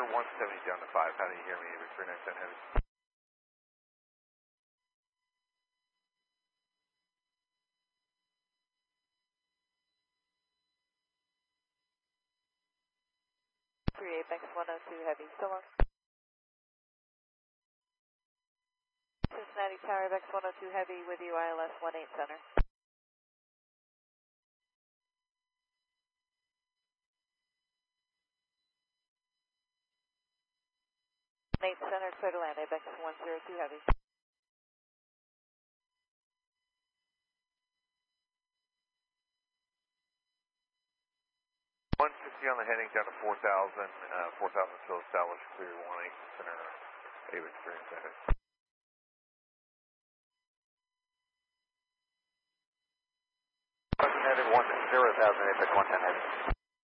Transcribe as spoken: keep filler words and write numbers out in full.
one seventy down to five. How do you hear me? Avic three nine ten heavy. three Apex one oh two heavy, still on. Cincinnati Tower, Apex one oh two heavy with you, I L S one eight center. eight center, clear to land, Apex one oh two heavy. one sixty on the heading down to four thousand, uh, four thousand still established, clear one eight center, Avic three nine ten heavy. Heading one zero thousand, Apex one ten heavy.